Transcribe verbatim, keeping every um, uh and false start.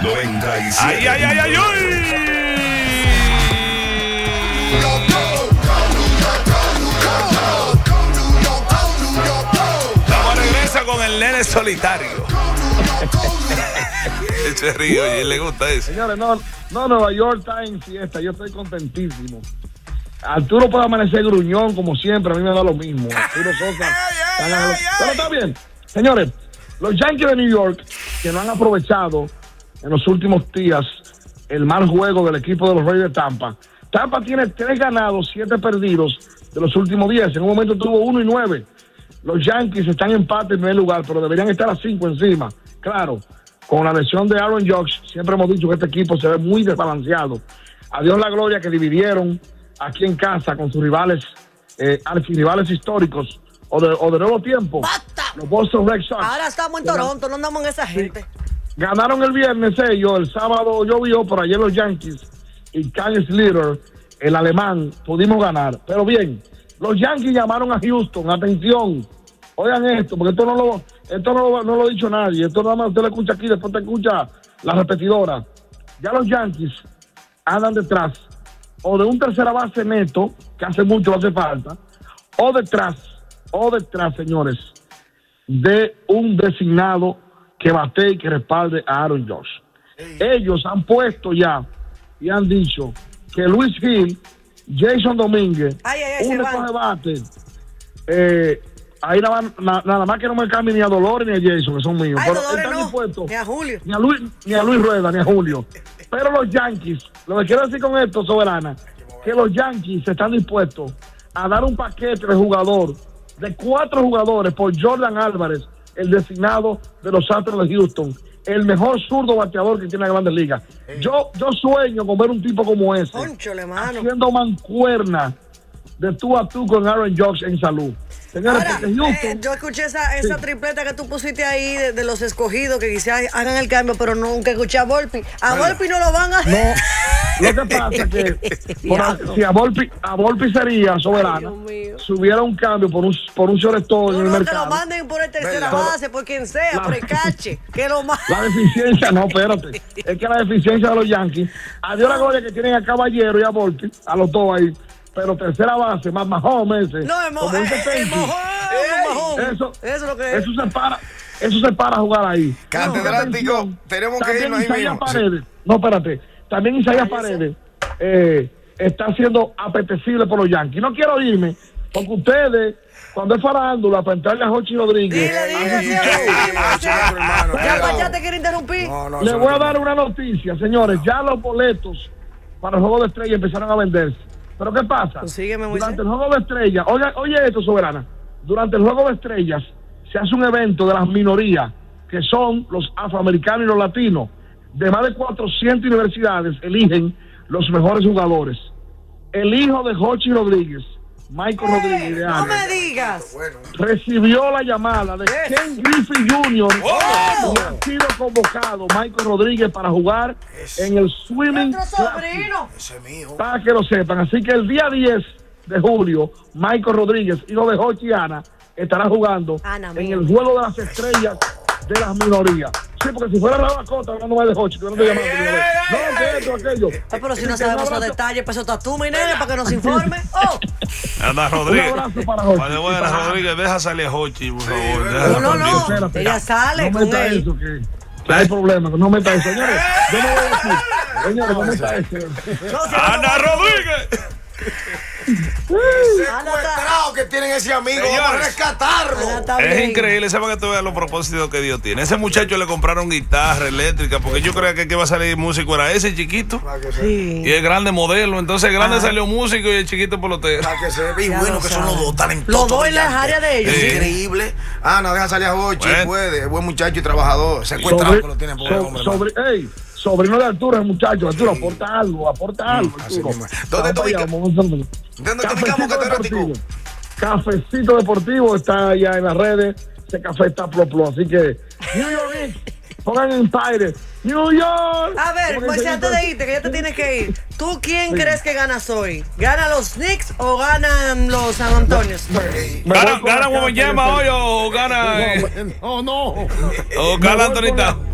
noventa y siete. ¡Ay, ay, ay, ay, ay! Vamos a regresar con el nene solitario. Ese río, y él le gusta eso. Señores, no, no, Nueva York está en fiesta. Yo estoy contentísimo. Arturo puede amanecer gruñón como siempre, a mí me da lo mismo. Arturo Sosa. Ay, ay, ay, pero está bien. Señores, los Yankees de New York, que no han aprovechado en los últimos días el mal juego del equipo de los Reyes de Tampa. Tampa tiene tres ganados, siete perdidos de los últimos diez. En un momento tuvo uno y nueve. Los Yankees están en empate en primer lugar, pero deberían estar a cinco encima. Claro, con la lesión de Aaron Judge, siempre hemos dicho que este equipo se ve muy desbalanceado. A Dios la gloria que dividieron aquí en casa con sus rivales, eh, archirrivales históricos o de, o de nuevo tiempo. ¡Basta! Los Boston Red Sox. Ahora estamos en Toronto, no andamos en esa gente. Sí. Ganaron el viernes ellos, el sábado llovió, por ayer los Yankees y Kyle Slater, el alemán, pudimos ganar. Pero bien, los Yankees llamaron a Houston, atención, oigan esto, porque esto no lo, esto no lo, no lo ha dicho nadie, esto nada más usted lo escucha aquí, después te escucha la repetidora. Ya los Yankees andan detrás o de un tercera base neto, que hace mucho no hace falta, o detrás, o detrás, señores, de un designado que bate y que respalde a Aaron Judge. Ellos han puesto ya y han dicho que Luis Gil, Jason Domínguez, ay, ay, ay, un recoge bate, eh, ahí nada, nada, nada más que no me cambie ni a Dolores ni a Jason, que son míos. Ay, pero Dolores están no, dispuestos, ni a Julio. Ni a Luis, ni a Luis Rueda, ni a Julio. Pero los Yankees, lo que quiero decir con esto, Soberana, que los Yankees están dispuestos a dar un paquete de jugador, de cuatro jugadores por Jordan Álvarez, el designado de los Astros de Houston, el mejor zurdo bateador que tiene la Grandes Ligas. Yo, yo sueño con ver un tipo como ese, Cónchole, mano, haciendo mancuerna de tú a tú con Aaron Judge en salud. Señores, ahora, porque Houston, eh, yo escuché esa, esa sí. tripleta que tú pusiste ahí de, de los escogidos que quizás hagan el cambio, pero nunca escuché a Volpi. A Bueno, Volpi no lo van a hacer. No, lo que pasa es que por, si a Volpi, a Volpi sería Soberana, si hubiera un cambio por un, por un shortstop No, en el no, que mercado. lo manden por el tercera Pero- base, por quien sea, La- por el cache. Que lo manden. La deficiencia, no, espérate. Es que la deficiencia de los Yankees, a Dios la gloria que tienen a Caballero y a Volpi, a los dos ahí, pero tercera base, más Mahomes ese. No, el, mo como el, dice el Pensi, mojón, el mojón. Eso, Eso es lo que es. eso se para, eso se para a jugar ahí. Catedrático, No, tenemos que también irnos ahí Isaías mismo. Paredes, no, espérate, también Isaías Paredes eh, está siendo apetecible por los Yankees. No quiero irme, porque ustedes, cuando es farándula, para entrarle a Jochi Rodríguez, Dile, dile, hacen dile, su show. dile. Ya para allá te quiero interrumpir. No, no, Le eso voy no a dar tiene- una noticia, señores. Ya los boletos para el Juego de Estrella empezaron a venderse. ¿Pero qué pasa? Consígueme, Moisés. Durante el Juego de Estrellas, oye, oye esto, Soberana. Durante el Juego de Estrellas se hace un evento de las minorías, que son los afroamericanos y los latinos. De más de cuatrocientas universidades eligen los mejores jugadores. El hijo de Jochi Rodríguez, Michael Rodríguez de No Ana, me digas. recibió la llamada de Ken Griffey junior y ha sido convocado Michael Rodríguez para jugar en el Swimming Nuestro Classic, sobrino. Ese es mío. para que lo sepan. Así que el día diez de julio, Michael Rodríguez, hijo de Jochi y Ana, estará jugando Ana, en mía. el juego de las estrellas de las minorías. Sí, porque si fuera Raúl Acosta, hablando más de Jochi, que no te llamando. No, que esto, aquello. Ay, pero si no Así que un sabemos los abrazo- detalles, pues eso está tú, mi nene, para que nos informe. Oh, Anda, Un Rodríguez. abrazo para Jochi. Vale, buena, Para- Rodríguez, deja salir a Hochi, por favor. ¿verdad? déjala no, no, también. no. Espérate, Ella sale no con meta él. eso, que, que hay problemas, que no meta eso, señores. Yo no voy a decir, señores, no meta eso. no, si ¡Ana no- Rodríguez! Secuestrado que tienen ese amigo, vamos a Señores. rescatarlo. Ana está Es bien. increíble, ¿saben que tú veas los propósitos que Dios tiene? Ese muchacho le compraron guitarra eléctrica porque yo creía que el que iba a salir músico era ese chiquito Para que se, Sí. y el grande modelo. Entonces el grande salió músico y el chiquito pelotero. para que se vea. Y Ya bueno, lo que son los saben. dos talentosos. Los dos en las brillantes. áreas de ellos. Es Sí. increíble. Ana, deja salir a Jochi, Bueno. puede. Es buen muchacho y trabajador. Secuestrado que lo tienen por el so- hombre. sobre, ey, sobrino de Arturo, el muchacho. Arturo, aporta algo, aporta algo. así Arturo. mismo. ¿Dónde Vamos te para allá, ubicas? vamos a hacer- ¿Dónde te ubicamos, Cafecito catedrático? Deportivo. Cafecito Deportivo está allá en las redes. Ese café está plo plo. Así que, New York Knicks, pongan en Pirates. New York. A ver, Como pues dice antes de Víctor- irte, que ya te tienes que ir. ¿Tú quién Sí. crees que ganas hoy? ¿Gana los Knicks o ganan los San Antonios? Me voy ¿Gana, con gana la Wembanyama casa hoy o gana, de- No, no. o Me gana voy Anthony con la- Towns?